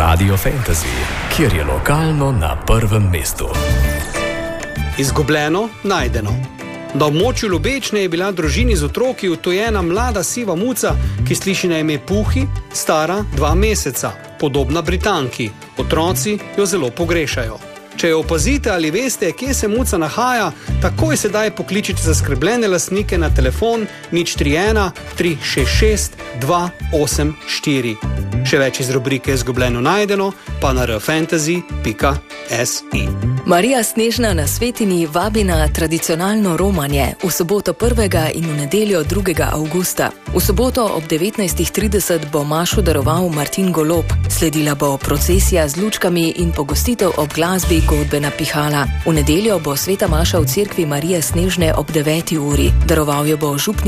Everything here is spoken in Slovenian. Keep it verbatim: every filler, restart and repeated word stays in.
Radio Fantasy, kjer je lokalno na prvem mestu. Izgubljeno, najdeno. Na območju Ljubečne je bila družini z otroki utojena mlada siva muca, ki sliši na ime Puhi, stara dva meseca, podobna Britanki. Otroci jo zelo pogrešajo. Če jo opazite ali veste, kje se muca nahaja, takoj sedaj pokličite zaskrbljene lastnike na telefon nič tri ena tri šest šest dva osem štiri. Še več iz rubrike Izgubljeno najdeno pa na r fantasy pika s i. Marija Snežna na Svetini vabi na tradicionalno romanje v soboto prvega in v nedeljo drugega avgusta. V soboto ob devetnajstih trideset bo mašo daroval Martin Golob. Sledila bo procesija z lučkami in pogostitev ob glasbi Godbena pihala. V nedeljo bo sveta maša v cerkvi Marije Snežne ob deveti uri. Daroval jo bo župnik